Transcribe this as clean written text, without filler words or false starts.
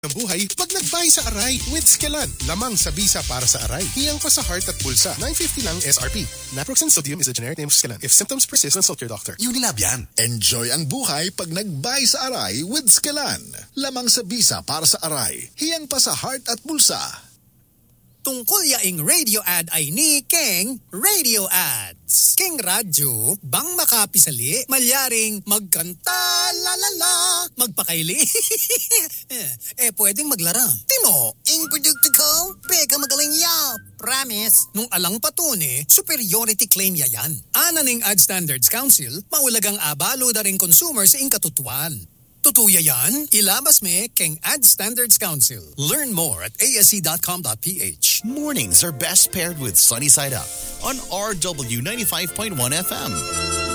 ng buhay pag nagbay sa aray with Skelan. Lamang sa bisa para sa aray. Hiyang pa sa heart at pulsa. $9.50 lang SRP. Naproxen sodium is a generic name of Skelan. If symptoms persist, consult your doctor. Unilab yan. Enjoy ang buhay pag nagbay sa aray with Skelan. Lamang sa bisa para sa aray. Hiyang pa sa heart at pulsa. Tungkol yaing radio ad ay ni Keng Radio Ads. Keng Radyo, bang makapisali, malyaring magkanta, lalala, magpakaili. Pwedeng maglaram. Timo, ing produkto ko, peka magaling ya. Promise. Nung alang patune, superiority claim yayan. Ananing Ad Standards Council, maulagang abalo da rin consumer sa inkatutuan. Tutuya yan? Ilabas me keng Ad Standards Council. Learn more at asc.com.ph. Mornings are best paired with Sunny Side Up on RW 95.1 FM.